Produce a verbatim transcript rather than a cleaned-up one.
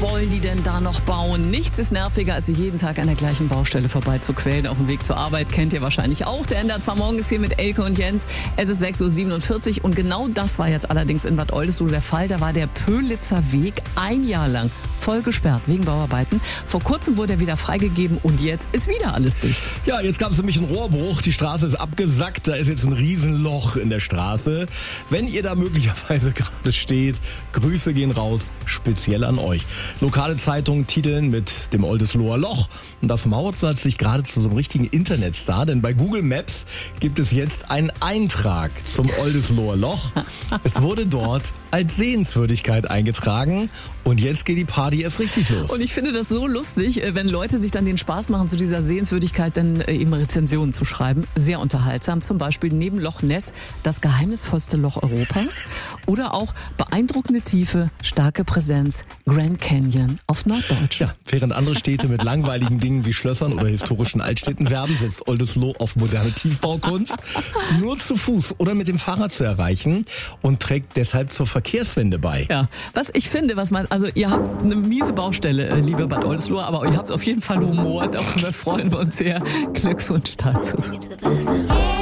wollen die denn da noch bauen? Nichts ist nerviger, als sich jeden Tag an der gleichen Baustelle vorbeizuquälen. Auf dem Weg zur Arbeit kennt ihr wahrscheinlich auch. Der N D R zwei Morgen ist hier mit Elke und Jens. Es ist sechs Uhr siebenundvierzig und genau das war jetzt allerdings in Bad Oldesloe der Fall. Da war der Pölitzer Weg ein Jahr lang voll gesperrt wegen Bauarbeiten. Vor kurzem wurde er wieder freigegeben und jetzt ist wieder alles dicht. Ja, jetzt gab es nämlich einen Rohrbruch. Die Straße ist abgesackt. Da ist jetzt ein Riesenloch in der Straße. Wenn ihr da möglicherweise gerade steht, Grüße gehen raus, speziell an euch. Lokale Zeitungen titeln mit dem Oldesloer Loch. Und das maut sich gerade zu so einem richtigen Internetstar. Denn bei Google Maps gibt es jetzt einen Eintrag zum Oldesloer Loch. Es wurde dort als Sehenswürdigkeit eingetragen. Und jetzt geht die Party erst richtig los. Und ich finde das so lustig, wenn Leute sich dann den Spaß machen, zu dieser Sehenswürdigkeit dann eben Rezensionen zu schreiben. Sehr unterhaltsam. Zum Beispiel neben Loch Ness das geheimnisvollste Loch Europas. Oder auch beeindruckende Tiefe, starke Präsenz, Grand Canyon auf Norddeutsch. Ja, während andere Städte mit langweiligen Dingen wie Schlössern oder historischen Altstädten werben, setzt Oldesloe auf moderne Tiefbaukunst. Nur zu Fuß oder mit dem Fahrrad zu erreichen und trägt deshalb zur Verkehrswende bei. Ja, was ich finde, was man, also ihr habt eine miese Baustelle, liebe Bad Oldesloe, aber ihr habt auf jeden Fall Humor. Darüber freuen wir uns sehr. Glückwunsch dazu.